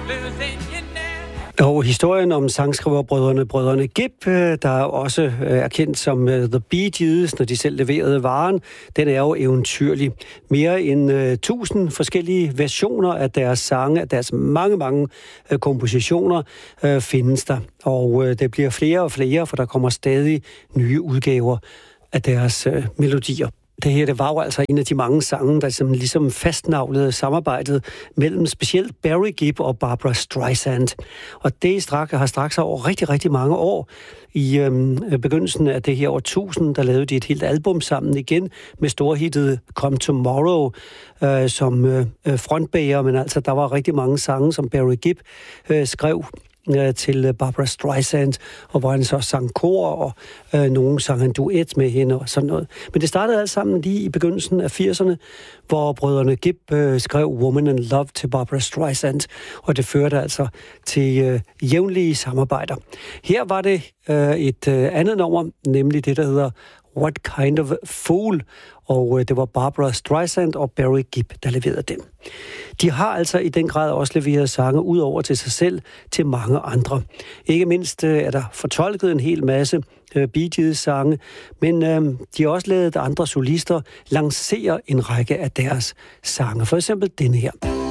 Og historien om sangskriverbrødrene Gibb, der også er kendt som The Bee Gees, når de selv leverede varen, den er jo eventyrlig. Mere end 1000 forskellige versioner af deres sange, af deres mange kompositioner findes der. Og det bliver flere og flere, for der kommer stadig nye udgaver af deres melodier. Det her, det var jo altså en af de mange sange, der ligesom fastnavlede samarbejdet mellem specielt Barry Gibb og Barbra Streisand. Og det har straks over rigtig mange år. I begyndelsen af det her årtusind, der lavede de et helt album sammen igen med storhittet Come Tomorrow som frontbager, men altså der var rigtig mange sange, som Barry Gibb skrev til Barbra Streisand, og hvor han så sang kor, og nogen sang en duet med hende og sådan noget. Men det startede alt sammen lige i begyndelsen af 80'erne, hvor brødrene Gibb skrev Woman in Love til Barbra Streisand, og det førte altså til jævnlige samarbejder. Her var det et andet nummer, nemlig det, der hedder What Kind of Fool, og det var Barbra Streisand og Barry Gibb, der leverede dem. De har altså i den grad også leveret sange ud over til sig selv, til mange andre. Ikke mindst er der fortolket en hel masse Bee Gees sange, men de har også lavet andre solister lancere en række af deres sange. For eksempel denne her.